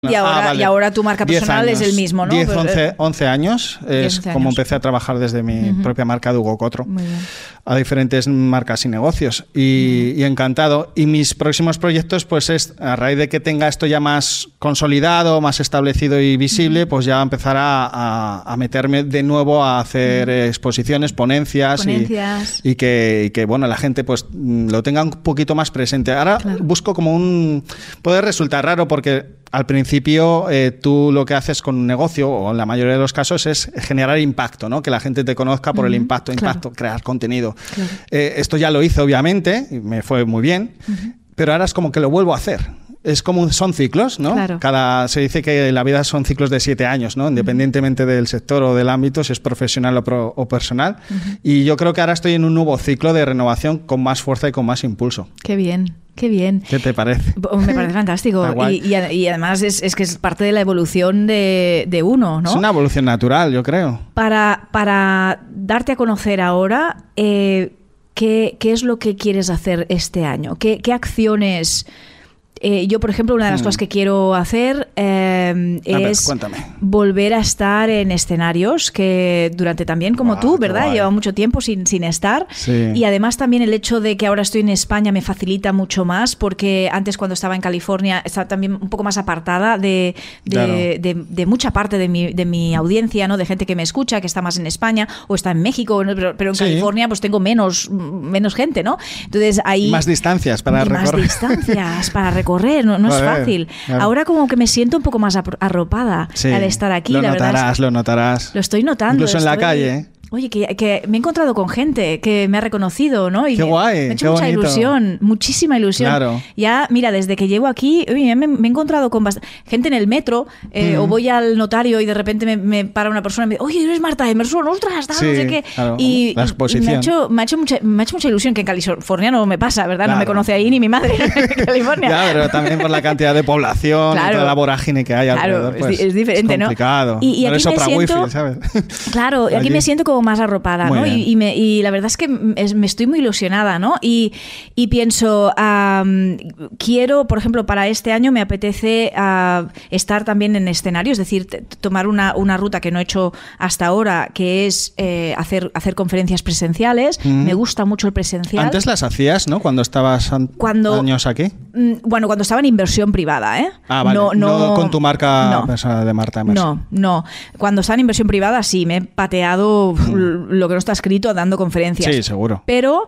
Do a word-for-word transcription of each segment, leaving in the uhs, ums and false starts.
Y ahora, ah, vale. y ahora tu marca personal es el mismo, ¿no? diez, Pues, once, once años es once como años. empecé a trabajar desde mi uh-huh. propia marca de Hugo Cotro. Muy bien. A diferentes marcas y negocios y, uh-huh. y encantado. Y mis próximos proyectos pues es, a raíz de que tenga esto ya más consolidado, más establecido y visible, uh-huh. pues ya empezar a, a, a meterme de nuevo a hacer uh-huh. exposiciones, ponencias, ponencias. Y, y, que, y que bueno, la gente pues lo tenga un poquito más presente. Ahora claro. busco como un... Puede resultar raro porque al principio eh, tú lo que haces con un negocio, o en la mayoría de los casos, es generar impacto, ¿no? Que la gente te conozca por uh-huh. el impacto, impacto, claro. crear contenido. Claro. Eh, esto ya lo hice, obviamente, y me fue muy bien, uh-huh. pero ahora es como que lo vuelvo a hacer. Es como son ciclos, ¿no? Claro. Cada, se dice que la vida son ciclos de siete años, ¿no? Independientemente uh-huh. del sector o del ámbito, si es profesional o, pro, o personal. Uh-huh. Y yo creo que ahora estoy en un nuevo ciclo de renovación con más fuerza y con más impulso. Qué bien. Qué bien. ¿Qué te parece? Me parece fantástico. Y, y, y además es, es que es parte de la evolución de, de uno, ¿no? Es una evolución natural, yo creo. Para, para darte a conocer ahora, eh, ¿qué, ¿qué es lo que quieres hacer este año? ¿Qué, qué acciones...? Eh, yo, por ejemplo, una de las hmm. cosas que quiero hacer eh, es ver, volver a estar en escenarios que durante también, como wow, tú, ¿verdad? Lleva mucho tiempo sin, sin estar. Sí. Y además también el hecho de que ahora estoy en España me facilita mucho más porque antes cuando estaba en California estaba también un poco más apartada de, de, claro. de, de, de mucha parte de mi, de mi audiencia, ¿no? De gente que me escucha, que está más en España o está en México, ¿no? pero, pero en sí. California pues tengo menos, menos gente, ¿no? Entonces ahí... Más distancias para recorrer. Más distancias para recorrer. Correr, no, no es ver, fácil. Claro. Ahora como que me siento un poco más arropada sí, al estar aquí. Lo la notarás, verdad es que lo notarás. Lo estoy notando. Incluso en estoy... la calle. Oye, que, que me he encontrado con gente que me ha reconocido, ¿no? Y qué guay, me ha hecho qué mucha bonito. ilusión, muchísima ilusión. Claro. Ya, mira, desde que llego aquí, oye, me, me he encontrado con bast- gente en el metro, eh, mm. o voy al notario y de repente me, me para una persona y me dice, oye, eres Marta Emerson, ostras, tal, sí, no sé qué. Claro, y, la exposición. y me, ha hecho, me, ha hecho mucha, me ha hecho mucha ilusión, que en California no me pasa, ¿verdad? Claro. No me conoce ahí ni mi madre en California. Ya, pero también por la cantidad de población, claro. y toda la vorágine que hay claro, alrededor, pues, es diferente, es complicado. ¿no? Y, y no aquí me siento, wifi, ¿sabes? Claro, aquí, aquí me siento como más arropada, Muy ¿no? Y, y, me, y la verdad es que me estoy muy ilusionada, ¿no? Y, y pienso, um, quiero, por ejemplo, para este año me apetece uh, estar también en escenario, es decir, t- tomar una, una ruta que no he hecho hasta ahora, que es eh, hacer, hacer conferencias presenciales. Mm. Me gusta mucho el presencial. Antes las hacías, ¿no? Cuando estabas an- cuando, años aquí. Bueno, cuando estaba en inversión privada, ¿eh? Ah, vale. No, no, no con tu marca no, personal de Marta Emerson. No, no. Cuando estaba en inversión privada sí, me he pateado mm. lo que no está escrito dando conferencias. Sí, seguro. Pero,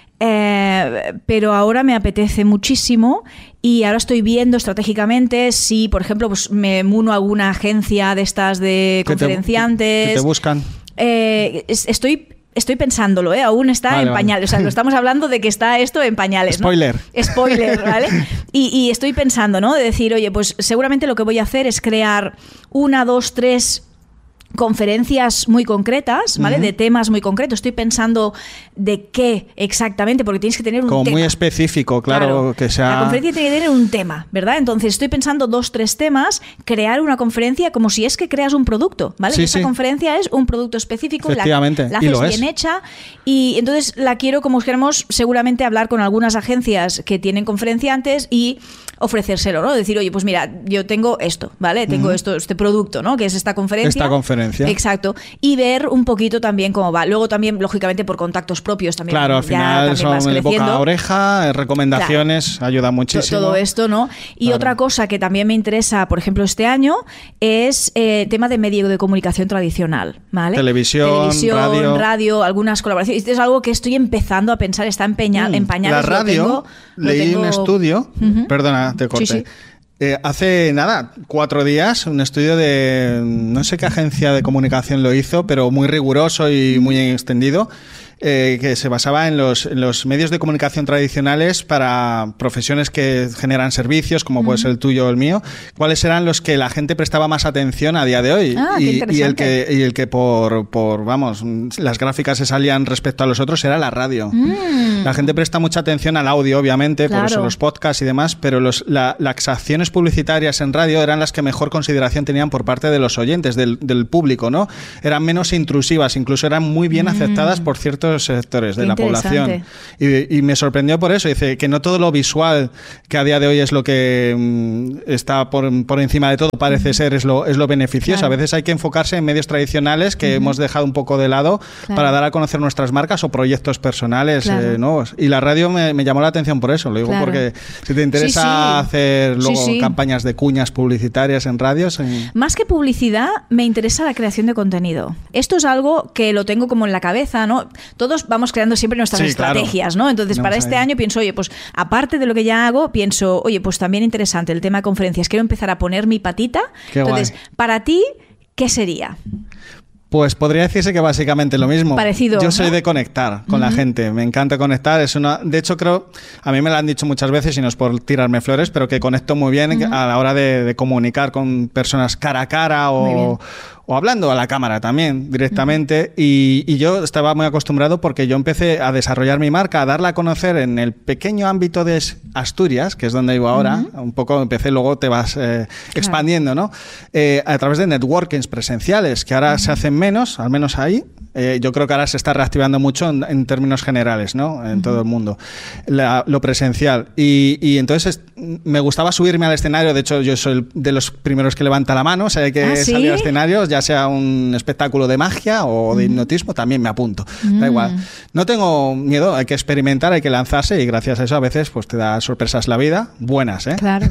eh, pero ahora me apetece muchísimo y ahora estoy viendo estratégicamente si, por ejemplo, pues me uno a alguna agencia de estas de conferenciantes. ¿Que te buscan? Eh, estoy... Estoy pensándolo, ¿eh? Aún está vale, en pañales. Vale. O sea, lo estamos hablando de que está esto en pañales, ¿no? Spoiler. Spoiler, ¿vale? Y, y estoy pensando, ¿no? De decir, oye, pues seguramente lo que voy a hacer es crear una, dos, tres conferencias muy concretas, ¿vale? Uh-huh. De temas muy concretos. Estoy pensando de qué exactamente, porque tienes que tener un Como tema. Muy específico, claro, claro, que sea... La conferencia tiene que tener un tema, ¿verdad? Entonces estoy pensando dos, tres temas, crear una conferencia como si es que creas un producto, ¿vale? Sí, y esta sí. conferencia es un producto específico, Efectivamente. la, la haces y lo bien es. hecha y entonces la quiero, como queremos, seguramente hablar con algunas agencias que tienen conferenciantes y ofrecérselo, ¿no? Decir, oye, pues mira, yo tengo esto, ¿vale? Tengo uh-huh. esto, este producto, ¿no? Que es esta conferencia. Esta conferencia. Exacto. Y ver un poquito también cómo va. Luego también, lógicamente, por contactos propios también. Claro, al final son el boca a oreja, recomendaciones, claro. Ayuda muchísimo. Todo esto, ¿no? Y claro. otra cosa que también me interesa, por ejemplo, este año, es eh, tema de medio de comunicación tradicional, ¿vale? Televisión, Televisión radio. radio, algunas colaboraciones. Esto es algo que estoy empezando a pensar, está en, peña, mm, en pañales. La radio, lo tengo, leí lo tengo... un estudio, uh-huh. perdona, te corté. Sí, sí. Eh, hace nada, cuatro días, un estudio de no sé qué agencia de comunicación lo hizo, pero muy riguroso y muy extendido, eh, que se basaba en los, en los medios de comunicación tradicionales para profesiones que generan servicios, como mm. puede ser el tuyo o el mío, cuáles eran los que la gente prestaba más atención a día de hoy. Ah, y, qué interesante. y el que, y el que por, por, vamos, las gráficas se salían respecto a los otros era la radio. Mm. La gente presta mucha atención al audio, obviamente, claro. por eso los podcasts y demás, pero los, la, las acciones publicitarias en radio eran las que mejor consideración tenían por parte de los oyentes, del, del público, ¿no? Eran menos intrusivas, incluso eran muy bien mm. aceptadas por ciertos muchos sectores de la población. Y, y me sorprendió por eso. Dice que no todo lo visual, que a día de hoy es lo que mm, está por, por encima de todo, parece uh-huh. ser, es lo, es lo beneficioso. Claro. A veces hay que enfocarse en medios tradicionales que uh-huh. hemos dejado un poco de lado claro. para dar a conocer nuestras marcas o proyectos personales claro. eh, nuevos. Y la radio me, me llamó la atención por eso. Lo digo claro. porque si te interesa sí, sí. hacer luego sí, sí. campañas de cuñas publicitarias en radios... En... Más que publicidad, me interesa la creación de contenido. Esto es algo que lo tengo como en la cabeza, ¿no? Todos vamos creando siempre nuestras sí, estrategias, claro. ¿no? Entonces, no, para este año pienso, oye, pues aparte de lo que ya hago, pienso, oye, pues también interesante el tema de conferencias. Quiero empezar a poner mi patita. Qué Entonces, guay. Para ti, ¿qué sería? Pues podría decirse que básicamente lo mismo. Parecido. Yo soy ¿no? de conectar con uh-huh. la gente. Me encanta conectar. Es una, de hecho, creo, a mí me lo han dicho muchas veces y no es por tirarme flores, pero que conecto muy bien uh-huh. a la hora de, de comunicar con personas cara a cara o, o hablando a la cámara también directamente. Uh-huh. Y, y yo estaba muy acostumbrado porque yo empecé a desarrollar mi marca, a darla a conocer en el pequeño ámbito de Asturias, que es donde vivo ahora. Uh-huh. Un poco empecé, luego te vas eh, expandiendo, ¿no? Eh, a través de networkings presenciales, que ahora uh-huh. se hacen menos, al menos ahí. Eh, yo creo que ahora se está reactivando mucho en, en términos generales, ¿no? En uh-huh. todo el mundo. La, lo presencial. Y, y entonces me gustaba subirme al escenario. De hecho, yo soy de los primeros que levanta la mano. O sea, hay que ¿Ah, sí? salir a escenarios, ya sea un espectáculo de magia o de uh-huh. hipnotismo, también me apunto. Uh-huh. Da igual. No tengo miedo, hay que experimentar, hay que lanzarse y gracias a eso a veces pues te da sorpresas la vida. Buenas, ¿eh? Claro.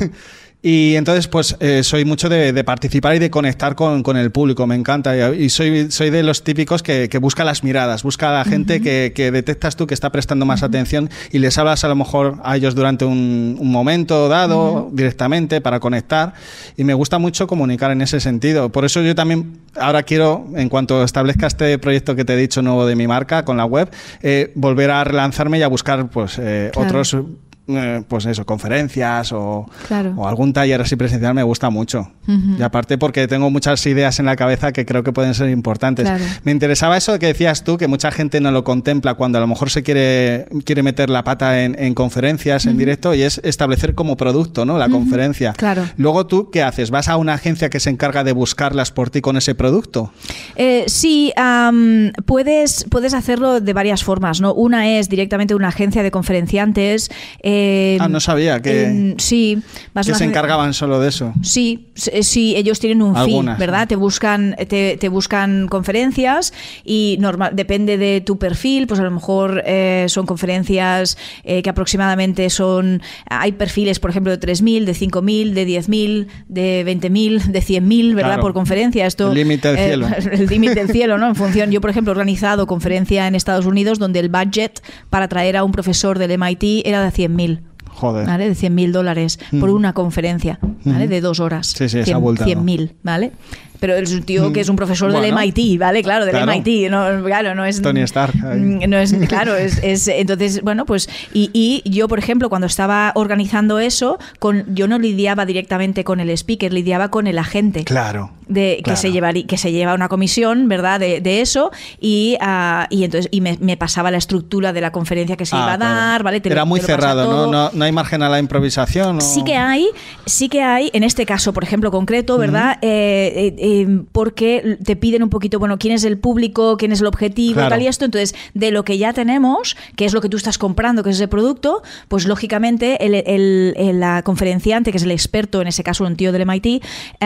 Y entonces, pues, eh, soy mucho de, de participar y de conectar con, con el público, me encanta. Y soy, soy de los típicos que, que busca las miradas, busca a la gente uh-huh. que, que detectas tú que está prestando más uh-huh. atención y les hablas a lo mejor a ellos durante un, un momento dado, uh-huh. directamente, para conectar. Y me gusta mucho comunicar en ese sentido. Por eso yo también ahora quiero, en cuanto establezca este proyecto que te he dicho nuevo de mi marca con la web, eh, volver a relanzarme y a buscar, pues, eh, claro. otros... Eh, pues eso, conferencias o, claro. o algún taller así presencial me gusta mucho. Uh-huh. Y aparte porque tengo muchas ideas en la cabeza que creo que pueden ser importantes. Claro. Me interesaba eso que decías tú, que mucha gente no lo contempla cuando a lo mejor se quiere, quiere meter la pata en, en conferencias, uh-huh. en directo, y es establecer como producto, ¿no? La uh-huh. conferencia. Claro. Luego tú, ¿qué haces? ¿Vas a una agencia que se encarga de buscarlas por ti con ese producto? Eh, sí, um, puedes, puedes hacerlo de varias formas, ¿no? Una es directamente una agencia de conferenciantes. Eh, Eh, ah, no sabía que, eh, sí, vas que se encargaban solo de eso. Sí, sí, ellos tienen un Algunas, fee, ¿verdad? ¿no? Te buscan, te, te buscan conferencias y normal, depende de tu perfil, pues a lo mejor eh, son conferencias eh, que aproximadamente son, hay perfiles, por ejemplo, de tres mil, de cinco mil, de diez mil, de veinte mil, de cien mil, ¿verdad? Claro. Por conferencia. Esto, el límite del eh, cielo. El límite del cielo, ¿no? En función, yo, por ejemplo, he organizado conferencia en Estados Unidos donde el budget para traer a un profesor del M I T era de cien mil. Joder. ¿Vale? De cien mil dólares mm. por una conferencia, ¿vale? De dos horas. Sí, sí, esa vuelta. cien mil, ¿vale? Pero es un tío que es un profesor bueno, del M I T, ¿vale? Claro, del claro. M I T. No, claro, no es... Tony Stark. Ahí. No es, claro, es, es... Entonces, bueno, pues... Y, y yo, por ejemplo, cuando estaba organizando eso, con, yo no lidiaba directamente con el speaker, lidiaba con el agente. Claro. De, que, claro. se lleva, que se lleva una comisión, ¿verdad? De, de eso. Y, uh, y entonces y me, me pasaba la estructura de la conferencia que se ah, iba a dar, claro. ¿vale? Te Era lo, muy te cerrado, ¿no? ¿no? No hay margen a la improvisación. ¿O? Sí que hay, sí que hay, en este caso, por ejemplo, concreto, ¿verdad? Uh-huh. eh, eh, eh, porque te piden un poquito, bueno, quién es el público, quién es el objetivo, claro. tal y esto. Entonces, de lo que ya tenemos, que es lo que tú estás comprando, que es ese producto, pues lógicamente el, el, el la conferenciante, que es el experto, en ese caso un tío del M I T,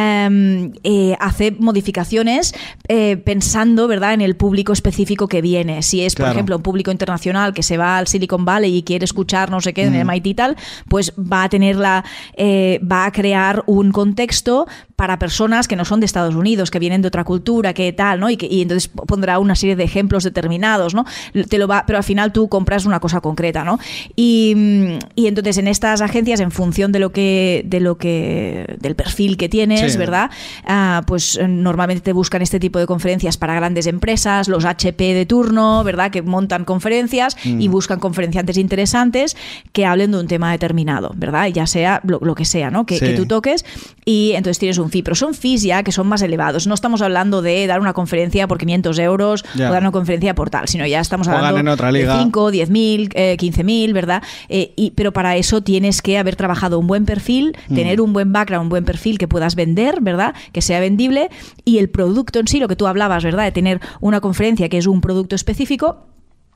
eh, eh, hace modificaciones eh, pensando, ¿verdad?, en el público específico que viene. Si es, por claro. ejemplo, un público internacional que se va al Silicon Valley y quiere escuchar no sé qué mm. en el M I T y tal, pues va a tener la, eh, va a crear un contexto para personas que no son de Estados Unidos, que vienen de otra cultura, que tal, ¿no? Y, que, y entonces pondrá una serie de ejemplos determinados, ¿no? Te lo va, pero al final tú compras una cosa concreta, ¿no? Y, y entonces en estas agencias, en función de lo que, de lo que, del perfil que tienes, sí. ¿verdad? Ah, pues normalmente te buscan este tipo de conferencias para grandes empresas, los H P de turno, ¿verdad? Que montan conferencias mm. y buscan conferenciantes interesantes que hablen de un tema determinado, ¿verdad? Ya sea lo, lo que sea, ¿no? Que, sí. que tú toques, y entonces tienes un fee, pero son fees ya que son más elevados. No estamos hablando de dar una conferencia por quinientos euros ya. o dar una conferencia por tal, sino ya estamos hablando en otra liga. de cinco, diez mil, eh, quince mil, ¿verdad? Eh, y, pero para eso tienes que haber trabajado un buen perfil, mm. tener un buen background, un buen perfil que puedas vender, ¿verdad? Que sea vendible, y el producto en sí, lo que tú hablabas, ¿verdad? De tener una conferencia que es un producto específico.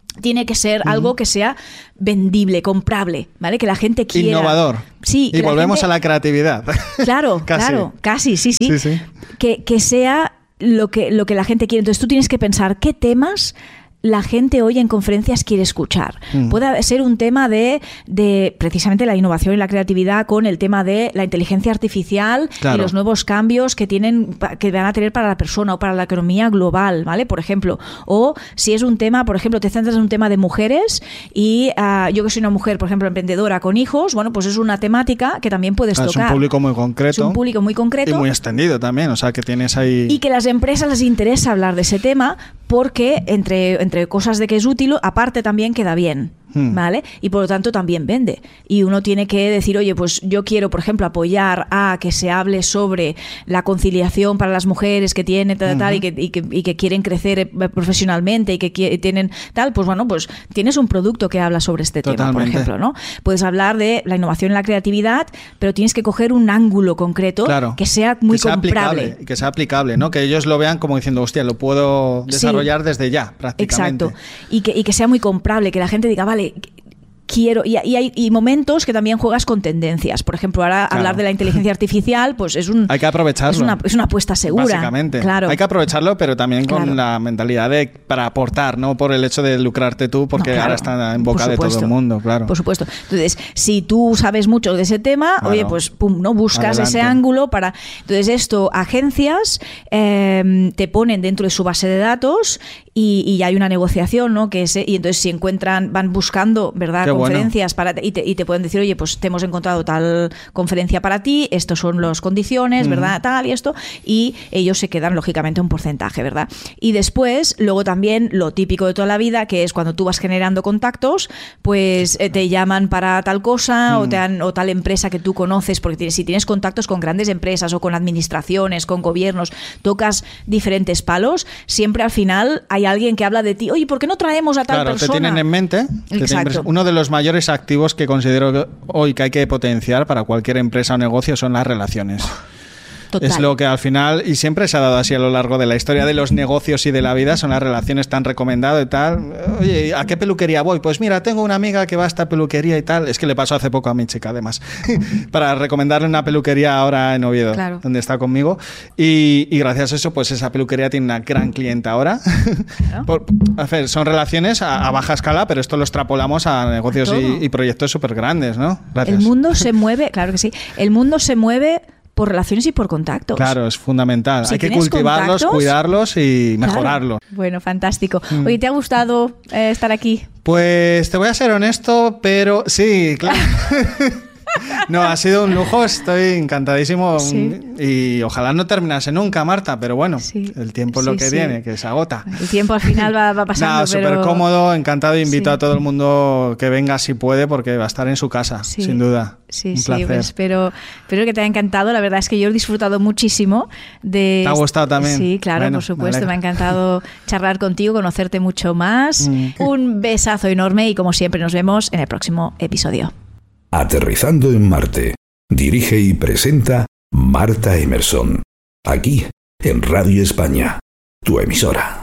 tiene que ser uh-huh. algo que sea vendible, comprable, ¿vale? Que la gente quiera. Innovador. Sí. Y volvemos gente... a la creatividad. Claro, casi. claro, casi, sí, sí. sí, sí. Que, que sea lo que, lo que la gente quiere. Entonces tú tienes que pensar qué temas la gente hoy en conferencias quiere escuchar. Mm. Puede ser un tema de, de precisamente la innovación y la creatividad con el tema de la inteligencia artificial claro. y los nuevos cambios que tienen que van a tener para la persona o para la economía global, ¿vale? Por ejemplo. O si es un tema, por ejemplo, te centras en un tema de mujeres y uh, yo que soy una mujer, por ejemplo, emprendedora con hijos, bueno, pues es una temática que también puedes ah, tocar. Es un público muy concreto. Es un público muy concreto. Y muy extendido también, o sea que tienes ahí... Y que a las empresas les interesa hablar de ese tema porque entre, entre cosas de que es útil, aparte también queda bien. ¿Vale? Y por lo tanto también vende. Y uno tiene que decir, oye, pues yo quiero, por ejemplo, apoyar a que se hable sobre la conciliación para las mujeres que tienen tal, uh-huh. tal y, que, y, que, y que quieren crecer profesionalmente y que quieren, tienen tal, pues bueno, pues tienes un producto que habla sobre este Totalmente. tema, por ejemplo, ¿no? Puedes hablar de la innovación y la creatividad, pero tienes que coger un ángulo concreto claro. que sea muy que sea comprable. Aplicable, que sea aplicable, ¿no? Que ellos lo vean como diciendo, hostia, lo puedo desarrollar sí. desde ya, prácticamente. Exacto. Y que, y que sea muy comprable, que la gente diga, vale, quiero, y, y hay y momentos que también juegas con tendencias. Por ejemplo, ahora claro. hablar de la inteligencia artificial, pues es un hay que aprovecharlo. Es una, es una apuesta segura. Básicamente. Claro. Hay que aprovecharlo, pero también con claro. la mentalidad de para aportar, no por el hecho de lucrarte tú, porque no, claro. ahora está en boca de todo el mundo, claro. Por supuesto. Entonces, si tú sabes mucho de ese tema, claro. oye, pues pum, no buscas Adelante. ese ángulo para. Entonces, esto, agencias eh, te ponen dentro de su base de datos y, y hay una negociación, ¿no? Que es, y entonces si encuentran, van buscando, ¿verdad? Qué conferencias bueno. para y te, y te pueden decir, oye, pues te hemos encontrado tal conferencia para ti, estos son las condiciones, mm. ¿verdad? Tal y esto, y ellos se quedan lógicamente un porcentaje, ¿verdad? Y después, luego también lo típico de toda la vida, que es cuando tú vas generando contactos, pues eh, te llaman para tal cosa mm. o, te han, o tal empresa que tú conoces, porque tienes, si tienes contactos con grandes empresas o con administraciones, con gobiernos, tocas diferentes palos, siempre al final hay alguien que habla de ti, oye, ¿por qué no traemos a tal claro, persona? Te tienen en mente. Exacto. Uno de los mayores activos que considero hoy que hay que potenciar para cualquier empresa o negocio son las relaciones. Total. Es lo que al final, y siempre se ha dado así a lo largo de la historia de los negocios y de la vida, son las relaciones tan recomendadas y tal. Oye, ¿a qué peluquería voy? Pues mira, tengo una amiga que va a esta peluquería y tal. Es que le pasó hace poco a mi chica, además, para recomendarle una peluquería ahora en Oviedo, claro. donde está conmigo. Y, y gracias a eso, pues esa peluquería tiene una gran clienta ahora. Claro. Por, a ver, son relaciones a, a baja escala, pero esto lo extrapolamos a negocios y, y proyectos súper grandes, ¿no? Gracias. El mundo se mueve, claro que sí, el mundo se mueve por relaciones y por contactos. Claro, es fundamental. Si hay que cultivarlos, cuidarlos y mejorarlos. Claro. Bueno, fantástico. Mm. Oye, ¿te ha gustado eh, estar aquí? Pues te voy a ser honesto, pero sí, claro. No, ha sido un lujo, estoy encantadísimo sí. y ojalá no terminase nunca, Marta, pero bueno, sí. el tiempo es sí, lo que sí. viene, que se agota. El tiempo al final va, va pasando. Nada, súper pero... cómodo, encantado, invito sí. a todo el mundo que venga si puede, porque va a estar en su casa, sí. sin duda. Sí, un sí, placer. Pues espero, espero que te haya encantado. La verdad es que yo he disfrutado muchísimo de... ¿Te ha gustado también? Sí, claro, bueno, por supuesto. Me, me ha encantado charlar contigo, conocerte mucho más. Mm. Un besazo enorme y como siempre nos vemos en el próximo episodio. Aterrizando en Marte. Dirige y presenta Marta Emerson. Aquí, en Radio España, tu emisora.